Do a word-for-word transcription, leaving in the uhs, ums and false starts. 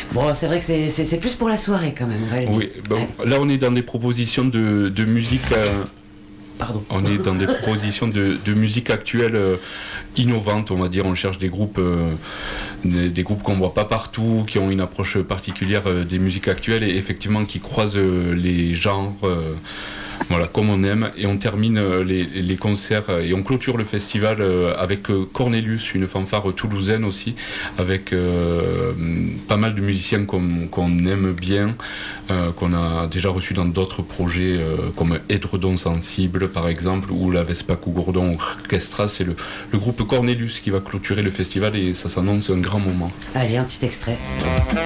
Bon, c'est vrai que c'est, c'est, c'est plus pour la soirée quand même, on va le dire. Oui, bon, là on est dans des propositions de, de musique. Euh, Pardon. On est dans des propositions de, de musique actuelle euh, innovantes, on va dire. On cherche des groupes, euh, des, des groupes qu'on voit pas partout, qui ont une approche particulière euh, des musiques actuelles et effectivement qui croisent euh, les genres. Euh, Voilà, comme on aime, et on termine les, les concerts et on clôture le festival avec Cornelius, une fanfare toulousaine aussi, avec euh, pas mal de musiciens qu'on, qu'on aime bien, euh, qu'on a déjà reçus dans d'autres projets euh, comme Édredon Sensible par exemple, ou la Vespa Cougourdon Orchestra. C'est le, le groupe Cornelius qui va clôturer le festival et ça s'annonce un grand moment. Allez, un petit extrait.